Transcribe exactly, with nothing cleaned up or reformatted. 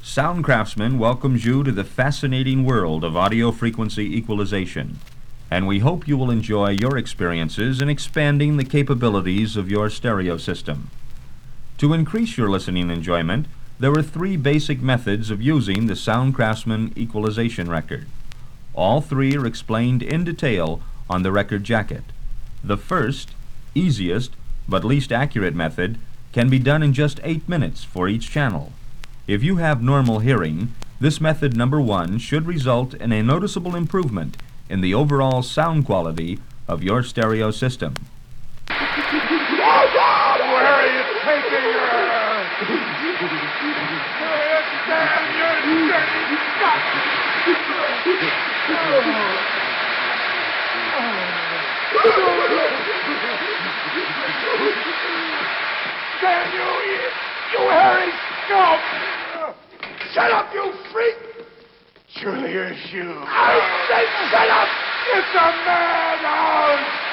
Sound Craftsman welcomes you to the fascinating world of audio frequency equalization, and we hope you will enjoy your experiences in expanding the capabilities of your stereo system. To increase your listening enjoyment, there are three basic methods of using the Sound Craftsman equalization record. All three are explained in detail on the record jacket. The first, easiest, but least accurate method can be done in just eight minutes for each channel. If you have normal hearing, this method number one should result in a noticeable improvement in the overall sound quality of your stereo system. Where are you taking her? Damn you dirty fuck! Damn you, you, you hairy scum! Shut up, you freak! Surely it's you. I said shut up! It's a madhouse!